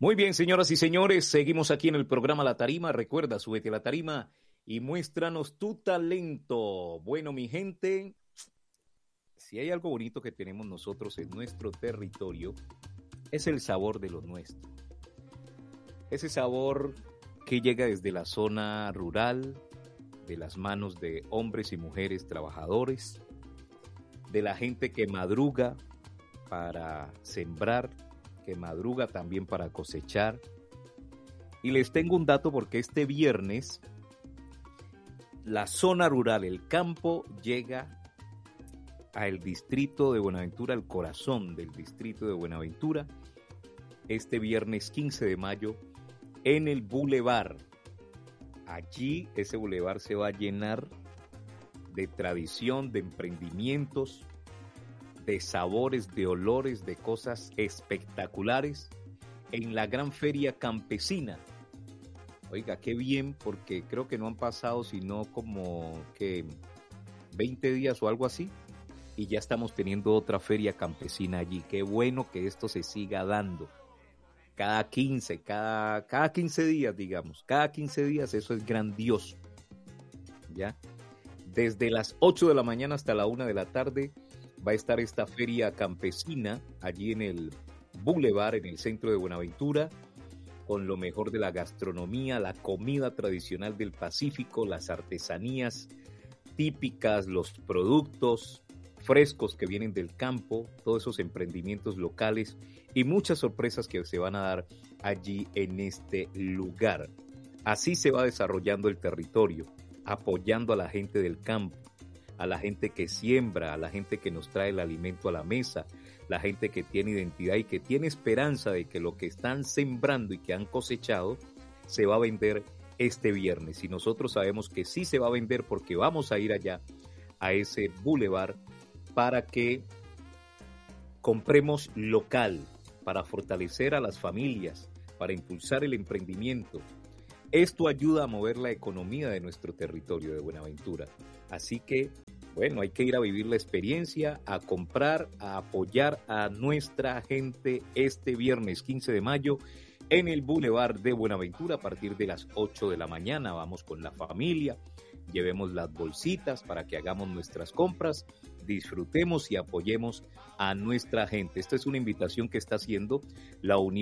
Muy bien, señoras y señores, seguimos aquí en el programa La Tarima. Recuerda, súbete a la tarima y muéstranos tu talento. Bueno, mi gente, si hay algo bonito que tenemos nosotros en nuestro territorio, es el sabor de lo nuestro. Ese sabor que llega desde la zona rural, de las manos de hombres y mujeres trabajadores, de la gente que madruga para sembrar, que madruga también para cosechar. Y les tengo un dato porque este viernes la zona rural, el campo, llega al distrito de Buenaventura, al corazón del distrito de Buenaventura, este viernes 15 de mayo, en el Boulevard. Allí ese bulevar se va a llenar de tradición, de emprendimientos, de sabores, de olores, de cosas espectaculares en la gran feria campesina. Oiga, qué bien, porque creo que no han pasado sino como que 20 días o algo así, y ya estamos teniendo otra feria campesina allí. Qué bueno que esto se siga dando. Cada 15 días, digamos, cada 15 días, eso es grandioso, ¿ya? Desde las 8 de la mañana hasta la 1 de la tarde va a estar esta feria campesina allí en el Boulevard, en el centro de Buenaventura, con lo mejor de la gastronomía, la comida tradicional del Pacífico, las artesanías típicas, los productos frescos que vienen del campo, todos esos emprendimientos locales y muchas sorpresas que se van a dar allí en este lugar. Así se va desarrollando el territorio, apoyando a la gente del campo, a la gente que siembra, a la gente que nos trae el alimento a la mesa, la gente que tiene identidad y que tiene esperanza de que lo que están sembrando y que han cosechado se va a vender este viernes. Y nosotros sabemos que sí se va a vender porque vamos a ir allá a ese bulevar para que compremos local, para fortalecer a las familias, para impulsar el emprendimiento. Esto ayuda a mover la economía de nuestro territorio de Buenaventura. Así que, bueno, hay que ir a vivir la experiencia, a comprar, a apoyar a nuestra gente este viernes 15 de mayo en el Boulevard de Buenaventura a partir de las 8 de la mañana. Vamos con la familia, llevemos las bolsitas para que hagamos nuestras compras, disfrutemos y apoyemos a nuestra gente. Esta es una invitación que está haciendo la Unión